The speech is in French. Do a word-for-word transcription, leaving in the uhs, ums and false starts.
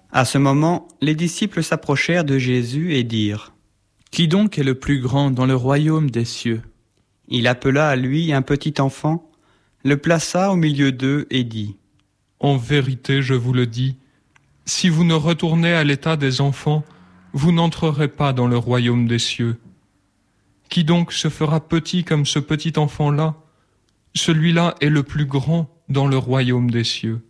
À ce moment, les disciples s'approchèrent de Jésus et dirent : « Qui donc est le plus grand dans le royaume des cieux ? » Il appela à lui un petit enfant, le plaça au milieu d'eux et dit : « En vérité, je vous le dis, si vous ne retournez à l'état des enfants, vous n'entrerez pas dans le royaume des cieux. Qui donc se fera petit comme ce petit enfant-là ? Celui-là est le plus grand dans le royaume des cieux.